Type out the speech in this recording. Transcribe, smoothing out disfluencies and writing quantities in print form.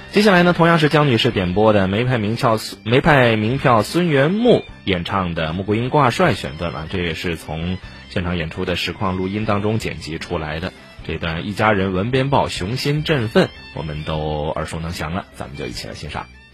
接下来呢，同样是江女士点播的梅派名票孙元木演唱的《穆桂英挂帅》选段了，这也是从现场演出的实况录音当中剪辑出来的。这段一家人闻鞭报，雄心振奋，我们都耳熟能详了，咱们就一起来欣赏。